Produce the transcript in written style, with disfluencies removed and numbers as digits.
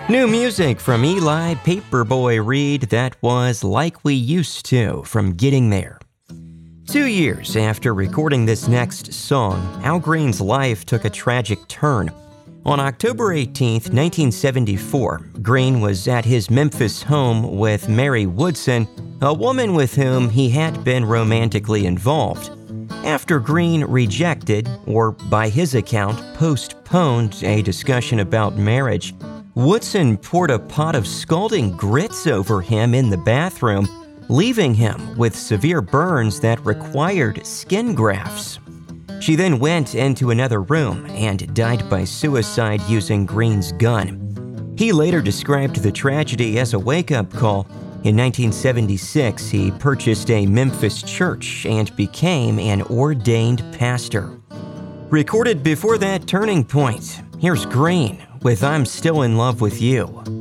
New music from Eli Paperboy Reed, that was Like We Used To from Getting There. 2 years after recording this next song, Al Green's life took a tragic turn. On October 18, 1974, Green was at his Memphis home with Mary Woodson, a woman with whom he had been romantically involved. After Green rejected, or by his account, postponed a discussion about marriage, Woodson poured a pot of scalding grits over him in the bathroom, leaving him with severe burns that required skin grafts. She then went into another room and died by suicide using Green's gun. He later described the tragedy as a wake-up call. In 1976, he purchased a Memphis church and became an ordained pastor. Recorded before that turning point, here's Green with I'm Still in Love with You.